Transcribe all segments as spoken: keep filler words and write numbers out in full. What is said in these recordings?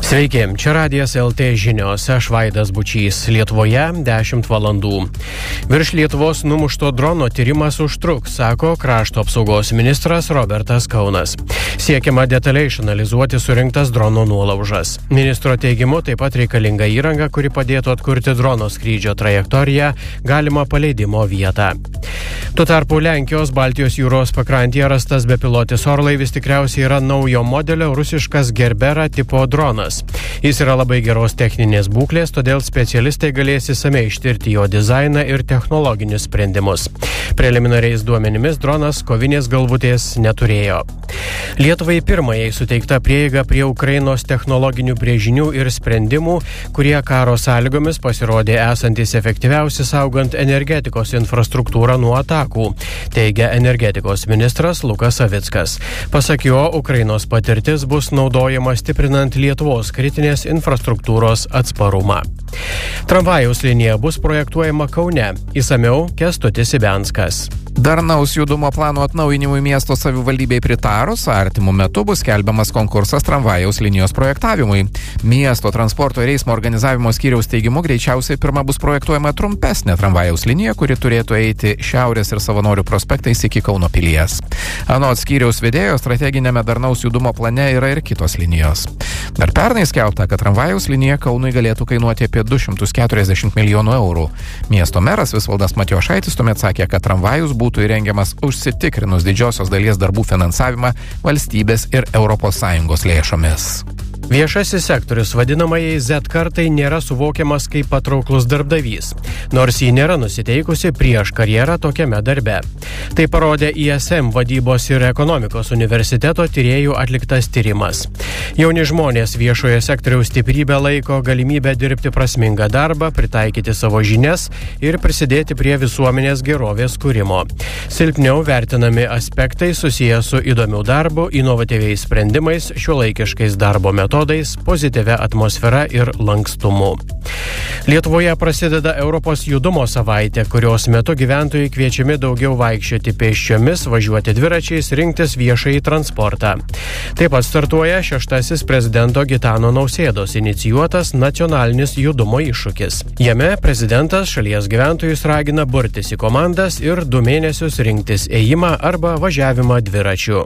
Sveiki, čia Radijas L T žinios, aš Vaidas Bučys. Lietuvoje dešimt valandų. Virš Lietuvos numušto drono tyrimas užtruks, sako krašto apsaugos ministras Robertas Kaunas. Siekiama detaliai išanalizuoti surinktas drono nuolaužas. Ministro teigimu taip pat reikalinga įranga, kuri padėtų atkurti drono skrydžio trajektoriją, galimą paleidimo vietą. Tuo tarpu Lenkijos Baltijos jūros pakrantėje rastas bepilotis orlaivis tikriausiai yra naujo modelio rusiškas Gerbera tipo dronas. Jis yra labai geros techninės būklės, todėl specialistai galės išsamei ištirti jo dizainą ir technologinius sprendimus. Preliminariais duomenimis dronas kovinės galvutės neturėjo. Lietuvai pirmajai suteikta prieiga prie Ukrainos technologinių brėžinių ir sprendimų, kurie karo sąlygomis pasirodė esantis efektyviausi saugant energetikos infrastruktūrą nuo atakų, teigia energetikos ministras Lukas Savickas. Pasak jo, Ukrainos patirtis bus naudojama stiprinant Lietuvos kritinės infrastruktūros atsparumą. Tramvajaus linija bus projektuojama Kaune. Išsamiau Kęstutis Ibenskas. Darnaus judumo plano atnaujinimui miesto savivaldybei pritarus, artimu metu bus skelbiamas konkursas tramvajaus linijos projektavimui. Miesto transporto ir eismo organizavimo skyriaus teigimu greičiausiai pirma bus projektuojama trumpesnė tramvajaus linija, kuri turėtų eiti Šiaurės ir Savanorių prospektais iki Kauno pilies. Anot skyriaus vedėjo, strateginėme darnaus judumo plane yra ir kitos linijos. Dar pernai skelbta, kad tramvajaus linija Kaunui galėtų kainuoti apie du šimtus keturiasdešimt milijonų eurų. Miesto meras Visvaldas Matijošaitis tuomet sakė, kad tramvajus būtų įrengiamas užsitikrinus didžiosios dalies darbų finansavimą valstybės ir Europos Sąjungos lėšomis. Viešasis sektorius vadinamajai Z kartai nėra suvokiamas kaip patrauklus darbdavys, nors jį nėra nusiteikusi prieš karjerą tokiame darbe. Tai parodė I S M vadybos ir ekonomikos universiteto tyrėjų atliktas tyrimas. Jauni žmonės viešojo sektoriaus stiprybę laiko galimybę dirbti prasmingą darbą, pritaikyti savo žinias ir prisidėti prie visuomenės gerovės kūrimo. Silpniau vertinami aspektai susiję su įdomiu darbu, inovatyviais sprendimais, šiuolaikiškais darbo metodais, pozityvia atmosfera ir lankstumu. Lietuvoje prasideda Europos judumo savaitė, kurios metu gyventojai kviečiami daugiau vaikščioti pėsčiomis, važiuoti dviračiais, rinktis viešąjį transportą. Taip pat startuoja šeštasis prezidento Gitano Nausėdos inicijuotas nacionalinis judumo iššūkis. Jame prezidentas šalies gyventojus ragina burtis į komandas ir du mėnesius rinktis ėjimą arba važiavimą dviračiu.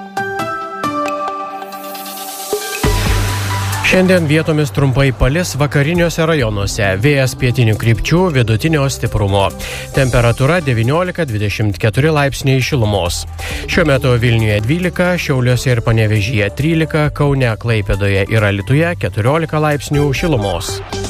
Šiandien vietomis trumpai palis vakariniuose rajonuose, vėjas pietinių krypčių vidutinio stiprumo. Temperatūra devyniolika dvidešimt keturi laipsniai šilumos. Šiuo metu Vilniuje dvylika, Šiauliuose ir Panevėžyje trylika, Kaune, Klaipėdoje ir Alytuje keturiolika laipsnių šilumos.